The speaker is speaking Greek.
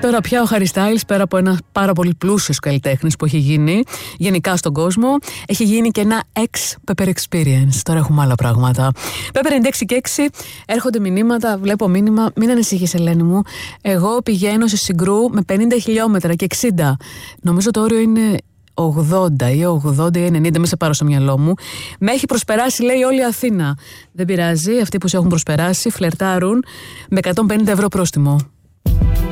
Τώρα πια ο Harry Styles, πέρα από ένα πάρα πολύ πλούσιος καλλιτέχνης που έχει γίνει γενικά στον κόσμο, έχει γίνει και ένα ex-Pepper Experience. Τώρα έχουμε άλλα πράγματα. Pepper 96 και 6 έρχονται μηνύματα, βλέπω μήνυμα. Μην ανησυχείς, Ελένη μου. Εγώ πηγαίνω σε Συγκρού με 50 χιλιόμετρα και 60. Νομίζω το όριο είναι 80 ή 80 ή 90, μην σε πάρω στο μυαλό μου. Με έχει προσπεράσει, λέει, όλη η Αθήνα. Δεν πειράζει, αυτοί που σε έχουν προσπεράσει φλερτάρουν με 150 ευρώ πρόστιμο.